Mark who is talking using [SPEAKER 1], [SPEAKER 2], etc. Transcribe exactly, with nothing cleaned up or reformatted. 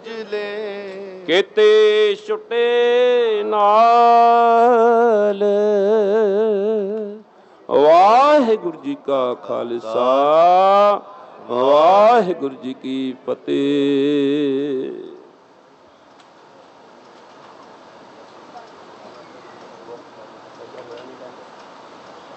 [SPEAKER 1] ਉਜਲੇ
[SPEAKER 2] ਕੇਤੇ ਛੁਟੇ ਨਾਲ। ਵਾਹਿਗੁਰੂ ਜੀ ਕਾ ਖਾਲਸਾ, ਵਾਹਿਗੁਰੂ ਜੀ ਕੀ ਫਤਿਹ।